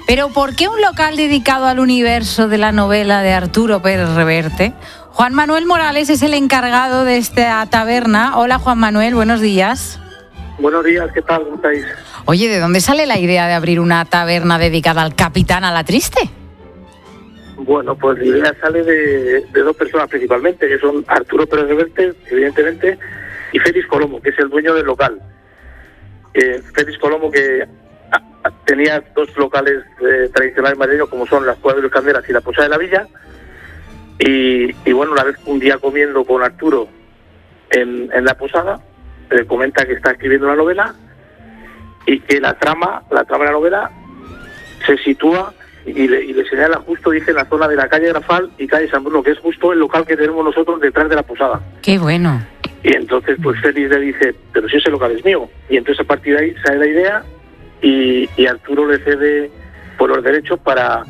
Pero ¿por qué un local dedicado al universo de la novela de Arturo Pérez Reverte? Juan Manuel Morales es el encargado de esta taberna. Hola, Juan Manuel, buenos días. Buenos días, ¿qué tal? ¿Cómo estáis? Oye, ¿de dónde sale la idea de abrir una taberna dedicada al capitán Alatriste? Bueno, pues la idea sale de dos personas principalmente, que son Arturo Pérez Reverte, evidentemente, y Félix Colomo, que es el dueño del local. Félix Colomo, que tenía dos locales tradicionales madrileños, como son las Cuevas de los Candelas y la Posada de la Villa, y bueno, una vez un día comiendo con Arturo en la posada, le comenta que está escribiendo una novela y que la trama de la novela se sitúa y le señala justo, dice, en la zona de la calle Grafal y calle San Bruno, que es justo el local que tenemos nosotros detrás de la posada. ¡Qué bueno! Y entonces pues Félix le dice, pero si ese local es mío. Y entonces a partir de ahí sale la idea y Arturo le cede por los derechos para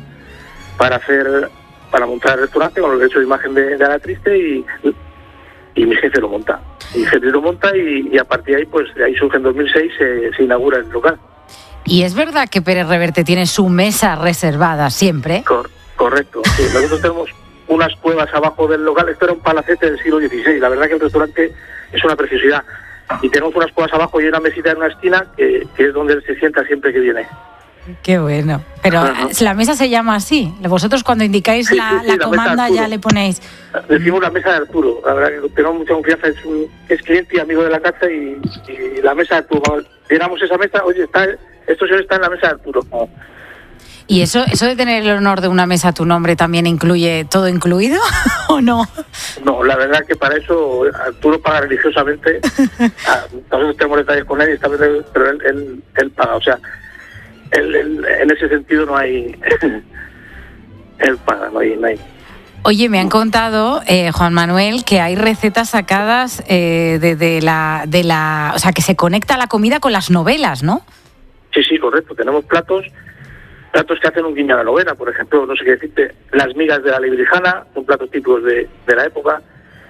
montar el restaurante con los derechos de imagen de Alatriste y mi jefe lo monta. Mi jefe lo monta y a partir de ahí, pues de ahí surge en 2006, se inaugura el local. ¿Y es verdad que Pérez Reverte tiene su mesa reservada siempre? Correcto, sí. Nosotros tenemos unas cuevas abajo del local. Esto era un palacete del siglo XVI. La verdad que el restaurante es una preciosidad. Y tenemos unas cuevas abajo y una mesita en una esquina que es donde él se sienta siempre que viene. Qué bueno. Pero la mesa se llama así. Vosotros cuando indicáis sí, la la comanda ya le ponéis... Decimos la mesa de Arturo. La verdad que tenemos mucha confianza. Es cliente y amigo de la casa y la mesa de Arturo. Cuando llenamos esa mesa, oye, esto señor está en la mesa de Arturo. ¿Y eso de tener el honor de una mesa a tu nombre también incluye todo incluido o no? No, la verdad que para eso Arturo paga religiosamente. Nosotros tenemos detalles con él, pero él paga. O sea, en ese sentido no hay... él paga, no hay. Oye, me han contado, Juan Manuel, que hay recetas sacadas de la... O sea, que se conecta la comida con las novelas, ¿no? Sí, correcto. Tenemos platos que hacen un guiño a la novela. Por ejemplo, no sé qué decirte, las migas de la librijana, son platos típicos de la época,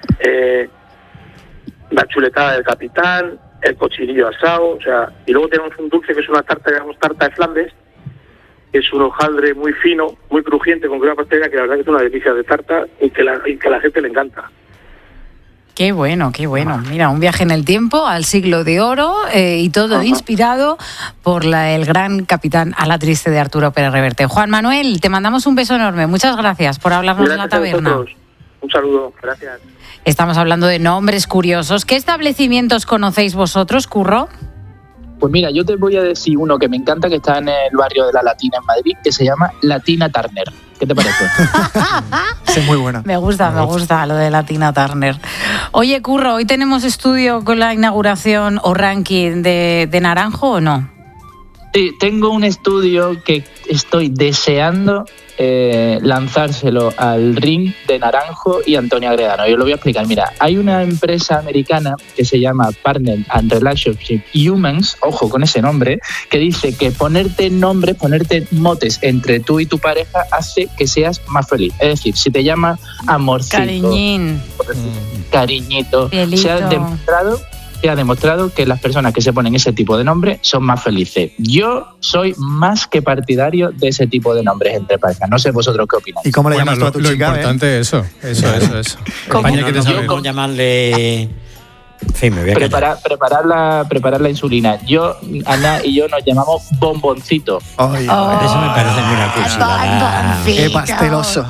la chuletada del capitán, el cochinillo asado, o sea, y luego tenemos un dulce que es una tarta que llamamos tarta de Flandes, que es un hojaldre muy fino, muy crujiente, con crema pastelera, que la verdad que es una delicia de tarta y que a la gente le encanta. Qué bueno. Mira, un viaje en el tiempo, al siglo de oro, y todo inspirado por el gran capitán Alatriste de Arturo Pérez Reverte. Juan Manuel, te mandamos un beso enorme. Muchas gracias por hablarnos de la taberna. Un saludo, gracias. Estamos hablando de nombres curiosos. ¿Qué establecimientos conocéis vosotros, Curro? Pues mira, yo te voy a decir uno que me encanta, que está en el barrio de La Latina en Madrid, que se llama Latina Turner. ¿Qué te parece? Sí, muy buena. Me gusta lo de Latina Turner. Oye, Curro, ¿hoy tenemos estudio con la inauguración o ranking de Naranjo o no? Sí, tengo un estudio que estoy deseando lanzárselo al ring de Naranjo y Antonio Agredano. Yo lo voy a explicar. Mira, hay una empresa americana que se llama Partner and Relationship Humans, ojo con ese nombre, que dice que ponerte motes entre tú y tu pareja hace que seas más feliz. Es decir, si te llama amorcito, cariñín, cariñito, se ha demostrado que las personas que se ponen ese tipo de nombre son más felices. Yo soy más que partidario de ese tipo de nombres entre parejas. No sé vosotros qué opináis. ¿Y cómo le llamas tú a tu lo chica? Importante es eso. España quiere saber. ¿Cómo llamarle? En fin, me voy a preparar la insulina. Ana y yo nos llamamos Bomboncito. Eso me parece muy una curiosidad. ¡Qué pasteloso!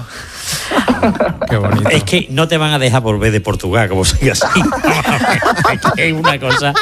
Qué bonito. Es que no te van a dejar volver de Portugal como sigas así. Es una cosa.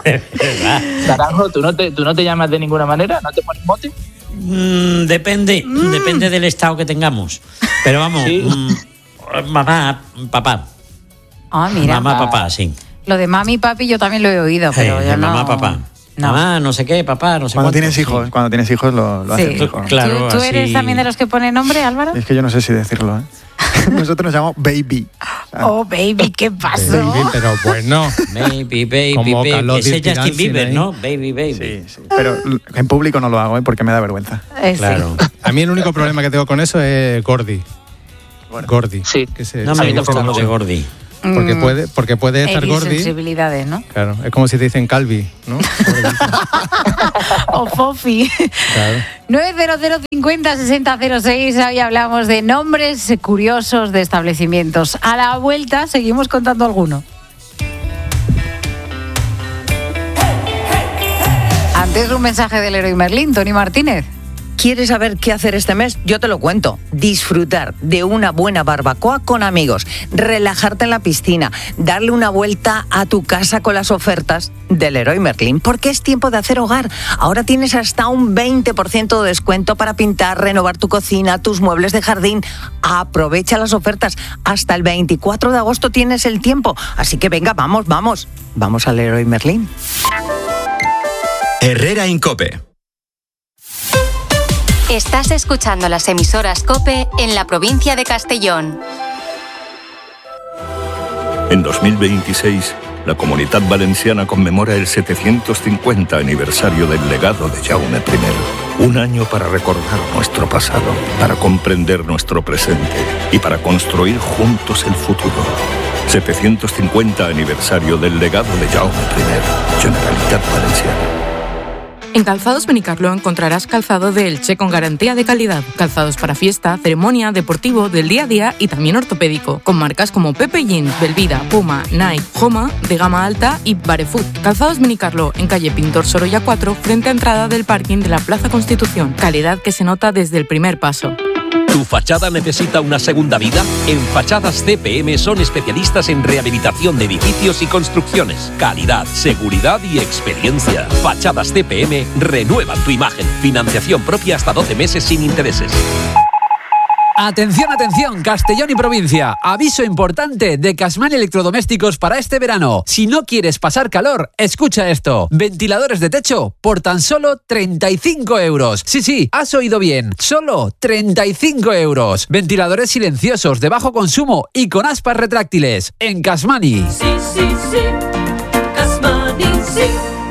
Naranjo, ¿tú no te llamas de ninguna manera? ¿No te pones mote? Depende del estado que tengamos. Pero vamos, ¿sí? Mamá, papá. Ah, mira. Mamá, papá, sí. Lo de mami y papi yo también lo he oído, pero ya no. Mamá, papá. No. Mamá, no sé qué, papá, no sé cuando cuánto. Cuando tienes hijos lo haces mejor. Claro, ¿Tú eres también de los que pone nombre, Álvaro? Es que yo no sé si decirlo, ¿eh? Nosotros nos llamamos Baby. Oh, Baby, ¿qué pasó? Baby, pero bueno. Baby. Ese es Justin Bieber, ¿no? Baby. Sí. Pero en público no lo hago, porque me da vergüenza. Claro. A mí el único problema que tengo con eso es Gordy. Gordy. Sí. No me gusta lo de Gordy. Porque puede estar gordi. Sensibilidades, ¿no? Claro, es como si te dicen calvi, ¿no? O fofi. Claro. 900 50 60 06. Hoy hablamos de nombres curiosos de establecimientos. A la vuelta seguimos contando alguno. Antes un mensaje del Leroy Merlin, Tony Martínez. ¿Quieres saber qué hacer este mes? Yo te lo cuento. Disfrutar de una buena barbacoa con amigos, relajarte en la piscina, darle una vuelta a tu casa con las ofertas del Leroy Merlin, porque es tiempo de hacer hogar. Ahora tienes hasta un 20% de descuento para pintar, renovar tu cocina, tus muebles de jardín. Aprovecha las ofertas. Hasta el 24 de agosto tienes el tiempo. Así que venga, vamos. Vamos al Leroy Merlin. Herrera en COPE. Estás escuchando las emisoras COPE en la provincia de Castellón. En 2026, la Comunitat Valenciana conmemora el 750 aniversario del legado de Jaume I. Un año para recordar nuestro pasado, para comprender nuestro presente y para construir juntos el futuro. 750 aniversario del legado de Jaume I. Generalitat Valenciana. En Calzados Benicarló encontrarás calzado de Elche con garantía de calidad. Calzados para fiesta, ceremonia, deportivo, del día a día y también ortopédico. Con marcas como Pepe Jeans, Belvida, Puma, Nike, Homa, de gama alta y Barefoot. Calzados Benicarló en calle Pintor Sorolla 4, frente a entrada del parking de la Plaza Constitución. Calidad que se nota desde el primer paso. ¿Tu fachada necesita una segunda vida? En Fachadas CPM son especialistas en rehabilitación de edificios y construcciones. Calidad, seguridad y experiencia. Fachadas CPM renuevan tu imagen. Financiación propia hasta 12 meses sin intereses. Atención, atención, Castellón y provincia. Aviso importante de Casman Electrodomésticos para este verano. Si no quieres pasar calor, escucha esto. Ventiladores de techo por tan solo 35 euros. Sí, has oído bien. Solo 35 euros. Ventiladores silenciosos de bajo consumo y con aspas retráctiles. En Casmani. Sí. Casmani, sí.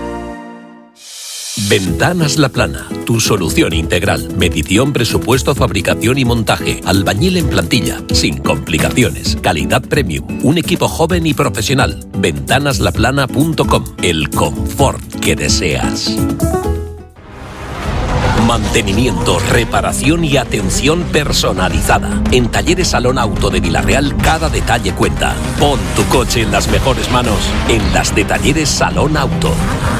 Ventanas La Plana, tu solución integral. Medición, presupuesto, fabricación y montaje. Albañil en plantilla, sin complicaciones. Calidad premium. Un equipo joven y profesional. Ventanaslaplana.com. El confort que deseas. Mantenimiento, reparación y atención personalizada. En Talleres Salón Auto de Vilarreal cada detalle cuenta. Pon tu coche en las mejores manos. En las de Talleres Salón Auto.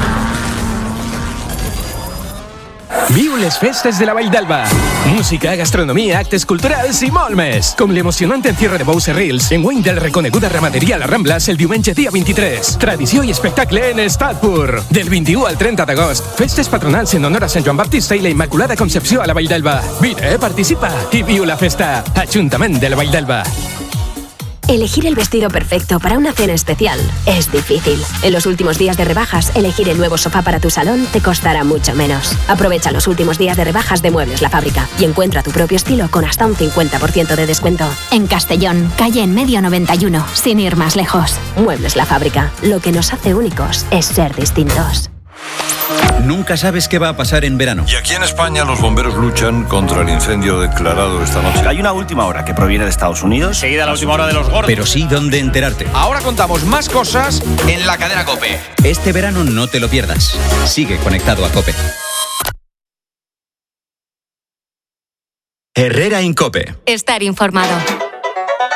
Viu les festes de la Vall d'Alba. Música, gastronomia, actes culturals i molt més. Com l'emocionant encierre de bous i rils en guany de la reconeguda ramaderia a les Rambles el diumenge dia 23. Tradició i espectacle en estat pur. Del 21 al 30 d'agost, festes patronals en honor a Sant Joan Baptista i la Immaculada Concepció a la Vall d'Alba. Vine, participa i viu la festa. Ajuntament de la Vall d'Alba. Elegir el vestido perfecto para una cena especial es difícil. En los últimos días de rebajas, elegir el nuevo sofá para tu salón te costará mucho menos. Aprovecha los últimos días de rebajas de Muebles La Fábrica y encuentra tu propio estilo con hasta un 50% de descuento. En Castellón, calle en medio 91, sin ir más lejos. Muebles La Fábrica. Lo que nos hace únicos es ser distintos. Nunca sabes qué va a pasar en verano. Y aquí en España los bomberos luchan contra el incendio declarado esta noche. Hay una última hora que proviene de Estados Unidos. Seguida la última hora de los gordos. Pero sí dónde enterarte. Ahora contamos más cosas en la cadena COPE. Este verano no te lo pierdas. Sigue conectado a COPE. Herrera en COPE. Estar informado.